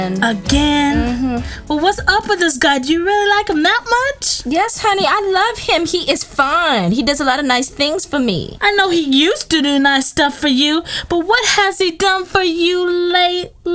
Again? Well, what's up with this guy? Do you really like him that much? Yes, honey, I love him. He is fun. He does a lot of nice things for me. I know he used to do nice stuff for you, but what has he done for you lately?